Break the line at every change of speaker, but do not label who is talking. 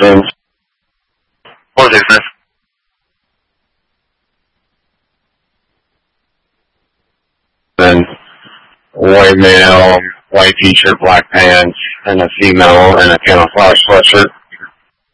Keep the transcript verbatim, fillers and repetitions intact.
Sims.
What is this?
And white male, white t-shirt, black pants, and a female in a camouflage sweatshirt.